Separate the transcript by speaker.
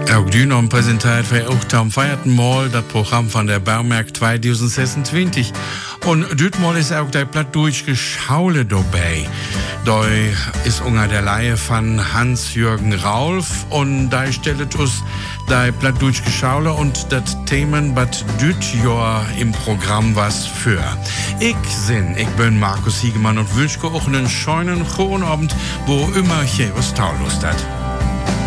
Speaker 1: Auch Dynam präsentiert für auch am 4. Mal das Programm von der Baumarkt 2026. Und diesmal ist auch der Plattdeutsche Schaule dabei. Da ist unter der Leihe von Hans-Jürgen Raulf und da stellt uns der Plattdeutsche Schaule und das Themen, was dieses Jahr im Programm was für. Ich bin Markus Hiegemann und wünsche euch einen schönen, guten Abend, wo immer ihr was Taulust hat.